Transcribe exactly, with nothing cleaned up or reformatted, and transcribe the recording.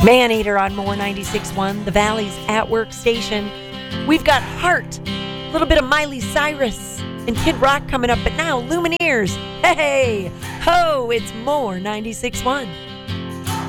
Maneater on More ninety-six point one, the Valley's at work station. We've got Heart, a little bit of Miley Cyrus and Kid Rock coming up, but now Lumineers. Hey, ho, it's More ninety-six point one.